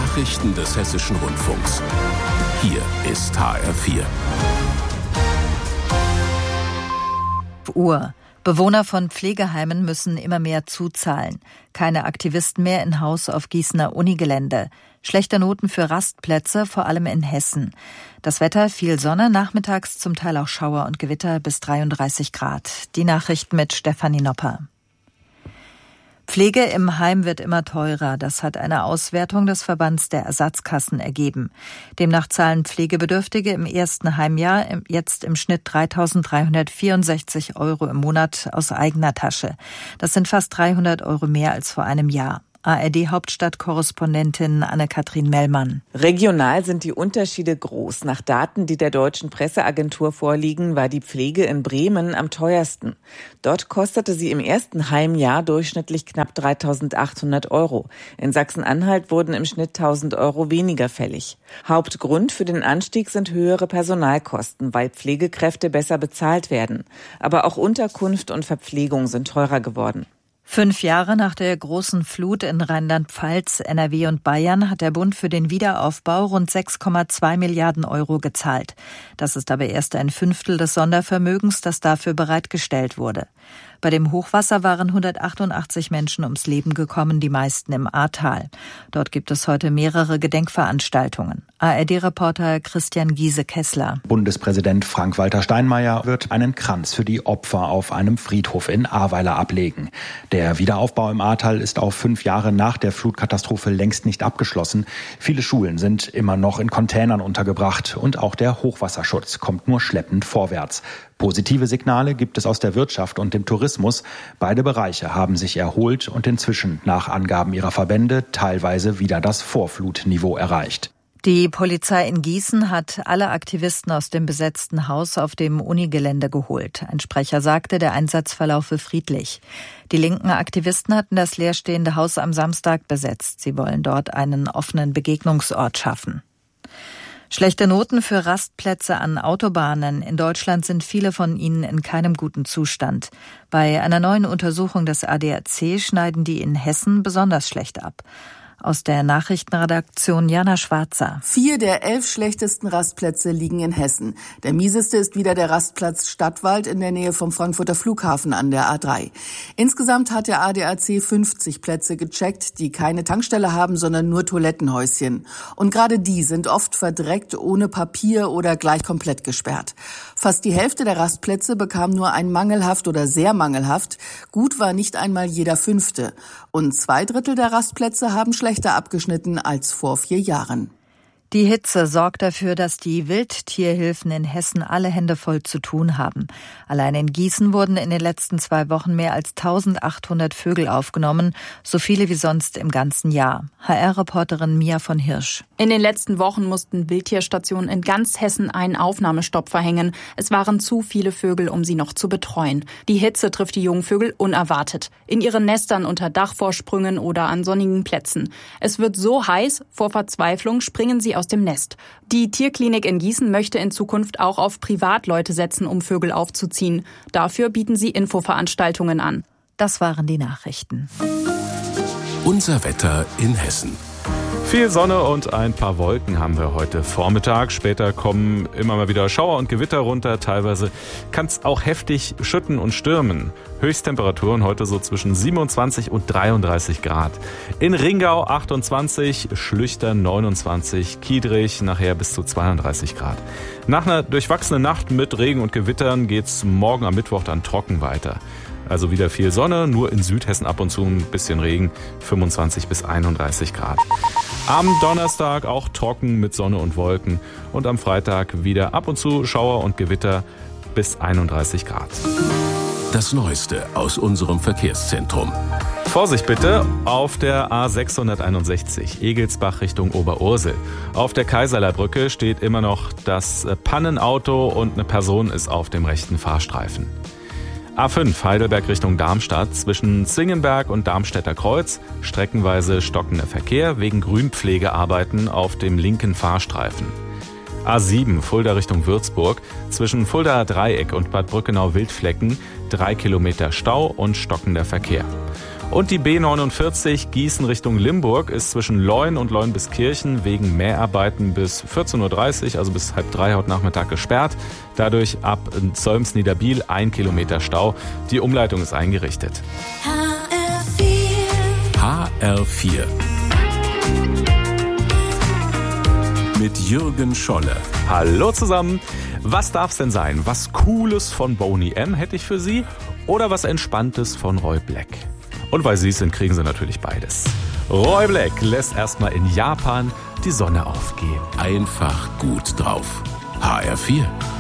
Nachrichten des Hessischen Rundfunks. Hier ist HR4. Uhr. Bewohner von Pflegeheimen müssen immer mehr zuzahlen. Keine Aktivisten mehr in Haus auf Gießener Unigelände. Schlechte Noten für Rastplätze, vor allem in Hessen. Das Wetter, viel Sonne, nachmittags zum Teil auch Schauer und Gewitter bis 33 Grad. Die Nachrichten mit Stefanie Nopper. Pflege im Heim wird immer teurer. Das hat eine Auswertung des Verbands der Ersatzkassen ergeben. Demnach zahlen Pflegebedürftige im ersten Heimjahr jetzt im Schnitt 3.364 € im Monat aus eigener Tasche. Das sind fast 300 € mehr als vor einem Jahr. ARD-Hauptstadtkorrespondentin Anne-Kathrin Mellmann. Regional sind die Unterschiede groß. Nach Daten, die der Deutschen Presseagentur vorliegen, war die Pflege in Bremen am teuersten. Dort kostete sie im ersten Heimjahr durchschnittlich knapp 3.800 €. In Sachsen-Anhalt wurden im Schnitt 1.000 € weniger fällig. Hauptgrund für den Anstieg sind höhere Personalkosten, weil Pflegekräfte besser bezahlt werden. Aber auch Unterkunft und Verpflegung sind teurer geworden. 5 Jahre nach der großen Flut in Rheinland-Pfalz, NRW und Bayern hat der Bund für den Wiederaufbau rund 6,2 Milliarden € gezahlt. Das ist aber erst ein Fünftel des Sondervermögens, das dafür bereitgestellt wurde. Bei dem Hochwasser waren 188 Menschen ums Leben gekommen, die meisten im Ahrtal. Dort gibt es heute mehrere Gedenkveranstaltungen. ARD-Reporter Christian Giese-Kessler. Bundespräsident Frank-Walter Steinmeier wird einen Kranz für die Opfer auf einem Friedhof in Ahrweiler ablegen. Der Wiederaufbau im Ahrtal ist auf 5 Jahre nach der Flutkatastrophe längst nicht abgeschlossen. Viele Schulen sind immer noch in Containern untergebracht und auch der Hochwasserschutz kommt nur schleppend vorwärts. Positive Signale gibt es aus der Wirtschaft und dem Tourismus. Beide Bereiche haben sich erholt und inzwischen nach Angaben ihrer Verbände teilweise wieder das Vorflutniveau erreicht. Die Polizei in Gießen hat alle Aktivisten aus dem besetzten Haus auf dem Unigelände geholt. Ein Sprecher sagte, der Einsatz verlaufe friedlich. Die linken Aktivisten hatten das leerstehende Haus am Samstag besetzt. Sie wollen dort einen offenen Begegnungsort schaffen. Schlechte Noten für Rastplätze an Autobahnen. In Deutschland sind viele von ihnen in keinem guten Zustand. Bei einer neuen Untersuchung des ADAC schneiden die in Hessen besonders schlecht ab. Aus der Nachrichtenredaktion Jana Schwarzer. 4 der 11 schlechtesten Rastplätze liegen in Hessen. Der mieseste ist wieder der Rastplatz Stadtwald in der Nähe vom Frankfurter Flughafen an der A3. Insgesamt hat der ADAC 50 Plätze gecheckt, die keine Tankstelle haben, sondern nur Toilettenhäuschen. Und gerade die sind oft verdreckt, ohne Papier oder gleich komplett gesperrt. Fast die Hälfte der Rastplätze bekam nur ein mangelhaft oder sehr mangelhaft. Gut war nicht einmal jeder 5. Und 2/3 der Rastplätze haben schlechter abgeschnitten als vor 4 Jahren. Die Hitze sorgt dafür, dass die Wildtierhilfen in Hessen alle Hände voll zu tun haben. Allein in Gießen wurden in den letzten 2 Wochen mehr als 1.800 Vögel aufgenommen, so viele wie sonst im ganzen Jahr. HR-Reporterin Mia von Hirsch. In den letzten Wochen mussten Wildtierstationen in ganz Hessen einen Aufnahmestopp verhängen. Es waren zu viele Vögel, um sie noch zu betreuen. Die Hitze trifft die Jungvögel unerwartet. In ihren Nestern unter Dachvorsprüngen oder an sonnigen Plätzen. Es wird so heiß, vor Verzweiflung springen sie aus dem Nest. Die Tierklinik in Gießen möchte in Zukunft auch auf Privatleute setzen, um Vögel aufzuziehen. Dafür bieten sie Infoveranstaltungen an. Das waren die Nachrichten. Unser Wetter in Hessen. Viel Sonne und ein paar Wolken haben wir heute Vormittag. Später kommen immer mal wieder Schauer und Gewitter runter. Teilweise kann es auch heftig schütten und stürmen. Höchsttemperaturen heute so zwischen 27 und 33 Grad. In Ringau 28, Schlüchtern 29, Kiedrich nachher bis zu 32 Grad. Nach einer durchwachsenen Nacht mit Regen und Gewittern geht's morgen am Mittwoch dann trocken weiter. Also wieder viel Sonne, nur in Südhessen ab und zu ein bisschen Regen, 25 bis 31 Grad. Am Donnerstag auch trocken mit Sonne und Wolken und am Freitag wieder ab und zu Schauer und Gewitter bis 31 Grad. Das Neueste aus unserem Verkehrszentrum. Vorsicht bitte auf der A661 Egelsbach Richtung Oberursel. Auf der Kaiserlerbrücke steht immer noch das Pannenauto und eine Person ist auf dem rechten Fahrstreifen. A5 Heidelberg Richtung Darmstadt zwischen Zingenberg und Darmstädter Kreuz. Streckenweise stockender Verkehr wegen Grünpflegearbeiten auf dem linken Fahrstreifen. A7 Fulda Richtung Würzburg zwischen Fuldaer Dreieck und Bad Brückenau-Wildflecken 3 Kilometer Stau und stockender Verkehr. Und die B49 Gießen Richtung Limburg ist zwischen Leun und Leun-Biskirchen wegen Mäharbeiten bis 14.30 Uhr, also bis 2:30 heute Nachmittag gesperrt. Dadurch ab Solms-Niederbiel 1 Kilometer Stau. Die Umleitung ist eingerichtet. HR4 mit Jürgen Scholle. Hallo zusammen. Was darf's denn sein? Was Cooles von Boney M. hätte ich für Sie oder was Entspanntes von Roy Black? Und weil Sie es sind, kriegen Sie natürlich beides. Roy Black lässt erstmal in Japan die Sonne aufgehen. Einfach gut drauf. HR4.